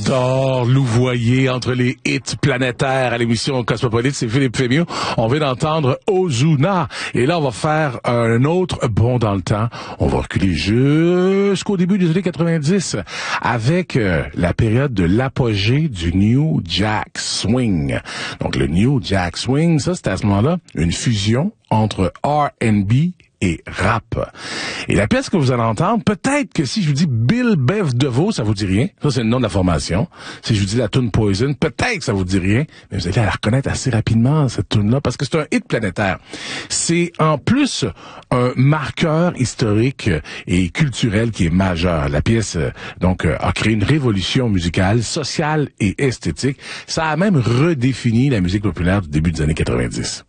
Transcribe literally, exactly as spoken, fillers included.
Castor, louvoyer entre les hits planétaires à l'émission Cosmopolite, c'est Philippe Fémieux. On vient d'entendre Ozuna. Et là, on va faire un autre bond dans le temps. On va reculer jusqu'au début des années quatre-vingt-dix avec euh, la période de l'apogée du New Jack Swing. Donc, le New Jack Swing, ça, c'était à ce moment-là une fusion entre R and B et rap. Et la pièce que vous allez entendre, peut-être que si je vous dis Bill Bev DeVoe, ça vous dit rien. Ça, c'est le nom de la formation. Si je vous dis la tune Poison, peut-être que ça vous dit rien. Mais vous allez la reconnaître assez rapidement, cette tune-là, parce que c'est un hit planétaire. C'est en plus un marqueur historique et culturel qui est majeur. La pièce, donc, a créé une révolution musicale, sociale et esthétique. Ça a même redéfini la musique populaire du début des années quatre-vingt-dix.